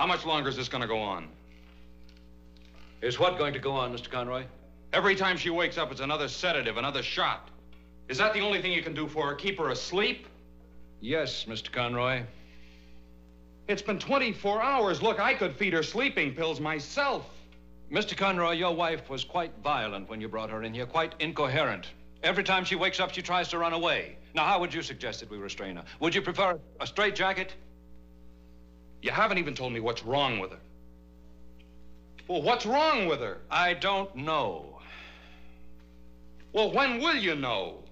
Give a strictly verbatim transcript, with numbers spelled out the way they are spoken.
How much longer is this going to go on? Is what going to go on, Mister Conroy? Every time she wakes up, it's another sedative, another shot. Is that the only thing you can do for her? Keep her asleep? Yes, Mister Conroy. It's been twenty-four hours. Look, I could feed her sleeping pills myself. Mister Conroy, your wife was quite violent when you brought her in here, quite incoherent. Every time she wakes up, she tries to run away. Now, how would you suggest that we restrain her? Would you prefer a straitjacket? You haven't even told me what's wrong with her. Well, what's wrong with her? I don't know. Well, when will you know?